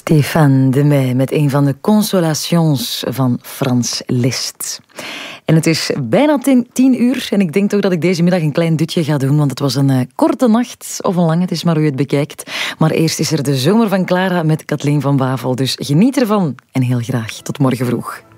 Stéphane Demey met een van de consolations van Frans Liszt. En het is bijna 10 uur en ik denk toch dat ik deze middag een klein dutje ga doen, want het was een korte nacht of een lange, het is maar hoe je het bekijkt. Maar eerst is er de zomer van Clara met Kathleen van Bavel, dus geniet ervan en heel graag tot morgen vroeg.